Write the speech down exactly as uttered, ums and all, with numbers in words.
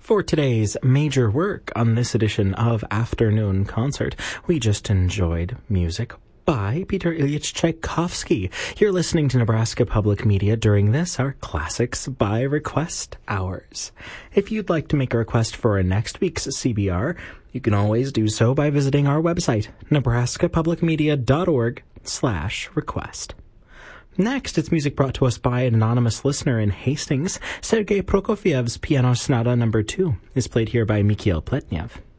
For today's major work on this edition of Afternoon Concert, we just enjoyed music by Peter Ilyich Tchaikovsky. You're listening to Nebraska Public Media during this, our Classics by Request Hours. If you'd like to make a request for next week's C B R, you can always do so by visiting our website, nebraskapublicmedia.org slash request. Next, it's music brought to us by an anonymous listener in Hastings. Sergei Prokofiev's Piano Sonata Number two is played here by Mikhail Pletnev.